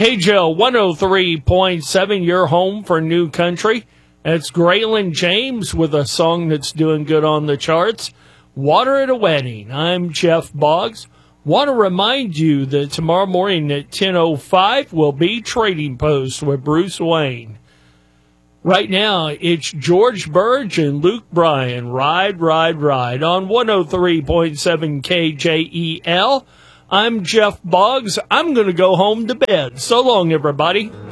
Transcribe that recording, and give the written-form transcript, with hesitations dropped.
KJL 103.7, your home for new country. It's Graylin James with a song that's doing good on the charts, Water at a Wedding. I'm Jeff Boggs. Want to remind you that tomorrow morning at 10:05 will be Trading Post with Bruce Wayne. Right now, it's George Burge and Luke Bryan, Ride, Ride, Ride, on 103.7 KJEL. I'm Jeff Boggs. I'm going to go home to bed. So long, everybody.